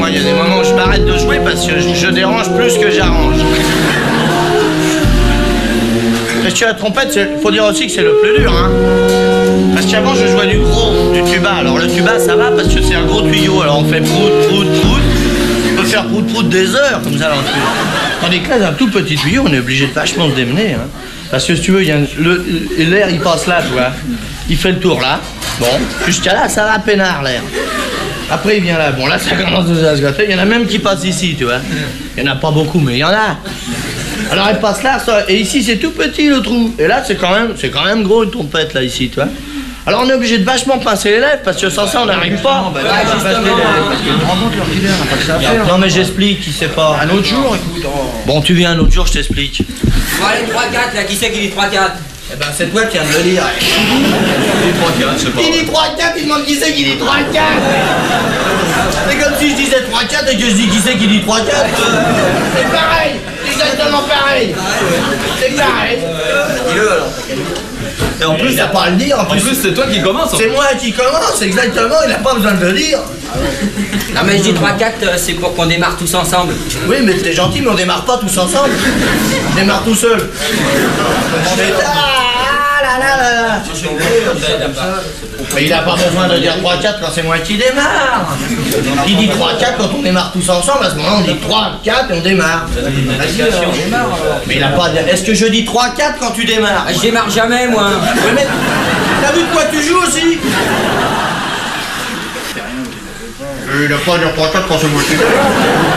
il y a des moments où je m'arrête de jouer parce que je dérange plus que j'arrange. Parce que la trompette, il faut dire aussi que c'est le plus dur, hein. Parce qu'avant, je jouais du tuba. Alors le tuba, ça va parce que c'est un gros tuyau. Alors on fait prout, prout, prout. On peut faire prout, prout des heures, comme ça. Tandis que là, un tout petit tuyau, on est obligé de vachement se démener, hein. Parce que si tu veux, l'air, il passe là, tu vois. Il fait le tour là. Bon, jusqu'à là, ça va peinard, l'air. Après, il vient là. Bon, là, ça commence à se gâter. Il y en a même qui passent ici, tu vois. Il n'y en a pas beaucoup, mais il y en a. Alors, elle passe là, ça. Et ici, c'est tout petit, le trou. Et là, c'est quand même gros, une trompette, là, ici, tu vois. Alors, on est obligé de vachement pincer les lèvres, parce que sans ça, on n'arrive pas. Non, mais j'explique, qui sait pas. Un autre jour, écoute. Bon, tu viens un autre jour, je t'explique. Bon, allez, 3-4, là, qui c'est qui dit 3-4? Eh ben, c'est toi qui viens de le dire. Il dit 3-4, il demande qui c'est qui dit 3-4. C'est comme si je disais 3-4 et que je dis qui c'est qui dit 3-4. C'est pareil, c'est exactement pareil. C'est pareil. Dis-le alors. Et en plus, il n'a pas à le dire. En plus, c'est toi qui commence. C'est moi qui commence, exactement, il n'a pas besoin de le dire. Non, mais je dis 3-4, c'est pour qu'on démarre tous ensemble. Oui, mais t'es gentil, mais on démarre pas tous ensemble. On démarre tout seul. Mais il n'a pas besoin de dire 3-4 quand c'est moi qui démarre. Il dit 3-4 quand on démarre tous ensemble, à ce moment-là on dit 3-4 et on démarre. Mais il n'a pas dit... Est-ce que je dis 3-4 quand tu démarres? Je démarre jamais, moi. Oui, mais t'as vu de quoi tu joues aussi? Il n'a pas dit 3-4 quand c'est moi qui démarre.